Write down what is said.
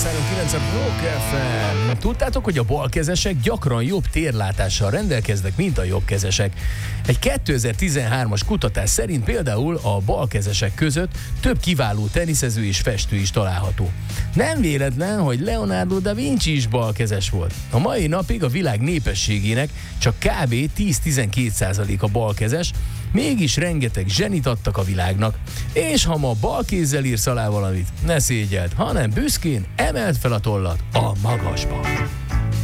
103.9 a Rock FM. Tudtátok, hogy a balkezesek gyakran jobb térlátással rendelkeznek, mint a jobbkezesek? Egy 2013-as kutatás szerint például a balkezesek között több kiváló teniszező és festő is található. Nem véletlen, hogy Leonardo da Vinci is balkezes volt. A mai napig a világ népességének csak kb. 10-12% a balkezes, mégis rengeteg zsenit adtak a világnak. És ha ma balkézzel írsz alá valamit, ne szégyeld, hanem büszkén emeld fel a tollat a magasba.